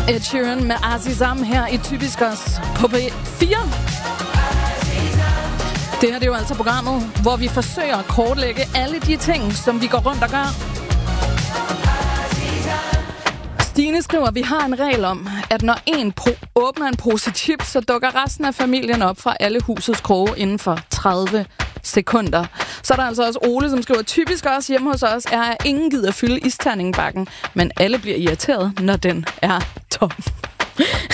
Ed Sheeran med Azizam her i Typisk Os på P4. Det her det er jo altså programmet, hvor vi forsøger at kortlægge alle de ting, som vi går rundt og gør. Stine skriver, at vi har en regel om, at når en åbner en pose chips, så dukker resten af familien op fra alle husets kroge inden for 30 sekunder. Så er der altså også Ole, som skriver, typisk også hjemme hos os er, at ingen gider fylde isterningen bakken, men alle bliver irriteret, når den er tom.